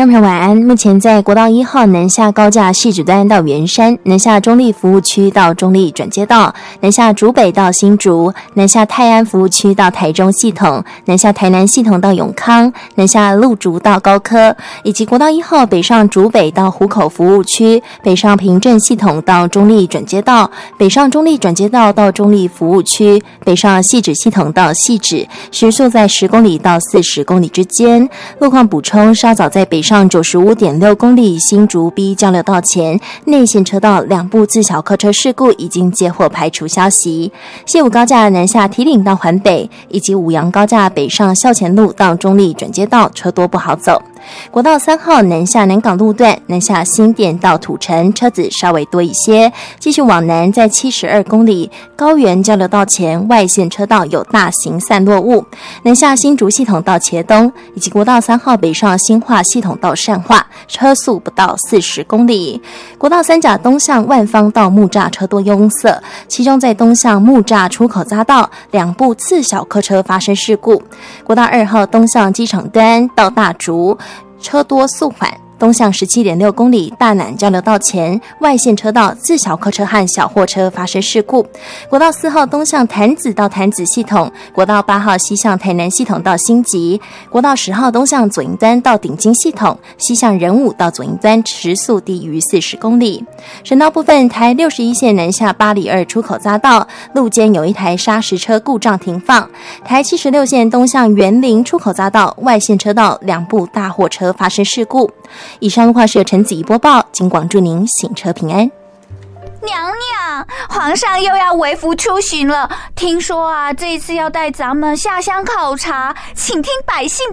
听众朋友晚安。目前在国道1号南下高架汐止端到圆山，南下中立服务区到中立转接道，南下竹北到新竹，南下泰安服务区到台中系统，南下台南系统到永康，南下鹿竹到高科，以及国道1号北上竹北到湖口服务区，北上平镇系统到中立转接道，北上中立转接道到中立服务区，北上汐止系统到汐止，时速在10公里到40公里之间。路况补充，稍早在北上95.6公里新竹 B 交流道前内线车道2部自小客车事故已经接获排除消息。西武高架南下堤岭到环北，以及五杨高架北上校前路到中立转接道车多不好走。国道3号南下南港路段，南下新店到土城车子稍微多一些，继续往南在72公里高原交流道前外线车道有大型散落物，南下新竹系统到茄东，以及国道3号北上新化系统到善化，车速不到40公里。国道3甲东向万方到木栅车多拥塞，其中在东向木栅出口匝道2部次小客车发生事故。国道2号东向机场端到大竹车多速缓，东向17.6公里大南交流道前外线车道自小客车和小货车发生事故。国道4号东向潭子到潭子系统，国道8号西向台南系统到新集，国道10号东向左营端到顶金系统，西向仁武到左营端时速低于40公里。省道部分，台61线南下8里2出口匝道路肩有一台砂石车故障停放，台76线东向园林出口匝道外线车道2部大货车发生事故。以上路况是由陈子怡播报，金广祝您行车平安。 娘娘，皇上又要微服出巡了，听说啊，这一次要带咱们下乡考察，请听百姓